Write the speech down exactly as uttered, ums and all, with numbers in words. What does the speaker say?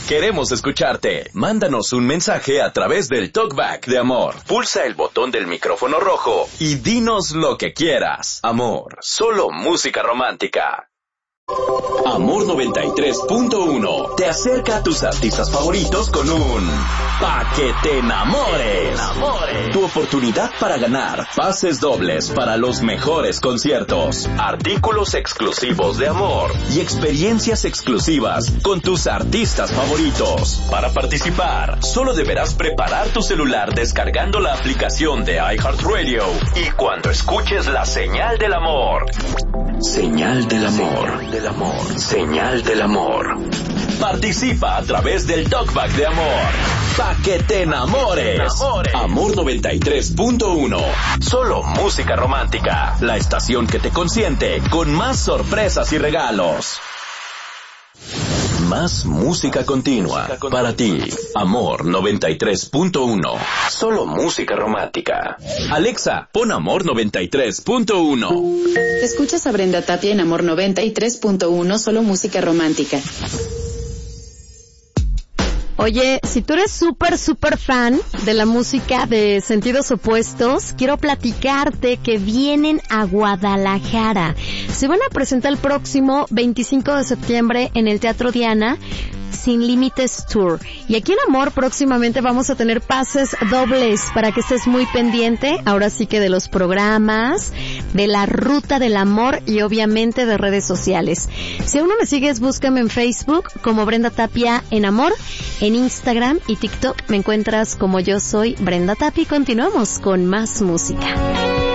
Queremos escucharte. Mándanos un mensaje a través del Talkback de Amor. Pulsa el botón del micrófono rojo y dinos lo que quieras. Amor, solo música romántica. Amor noventa y tres punto uno te acerca a tus artistas favoritos con un Pa' que te enamores. Tu oportunidad para ganar pases dobles para los mejores conciertos, artículos exclusivos de Amor y experiencias exclusivas con tus artistas favoritos. Para participar, solo deberás preparar tu celular descargando la aplicación de iHeartRadio y cuando escuches la señal del amor. Señal del amor. Del amor. Señal del amor. Participa a través del Talkback de Amor. Pa' que te enamores. Amor noventa y tres punto uno. Solo música romántica. La estación que te consiente con más sorpresas y regalos. Más música continua para ti. Amor noventa y tres punto uno. Solo música romántica. Alexa, pon Amor noventa y tres punto uno. Escuchas a Brenda Tapia en Amor noventa y tres punto uno, solo música romántica. Oye, si tú eres súper, súper fan de la música de Sentidos Opuestos, quiero platicarte que vienen a Guadalajara. Se van a presentar el próximo veinticinco de septiembre en el Teatro Diana, Sin Límites Tour. Y aquí en Amor próximamente vamos a tener pases dobles para que estés muy pendiente, ahora sí que de los programas, de la ruta del amor y obviamente de redes sociales. Si aún no me sigues, búscame en Facebook como Brenda Tapia en Amor. En Instagram y TikTok me encuentras como Yo Soy Brenda Tapia y continuamos con más música.